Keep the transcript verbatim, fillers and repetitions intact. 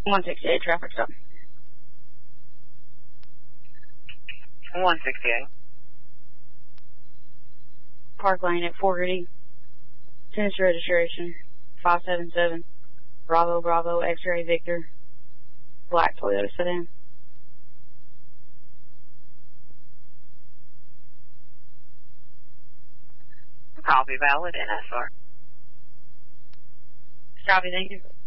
one sixty-eight, traffic stop. one sixty-eight. Park Lane at Fogarty. Tennessee registration, five seven seven. Bravo, Bravo, X-ray, Victor. Black Toyota sedan. Copy, valid, N S R. Copy, thank you.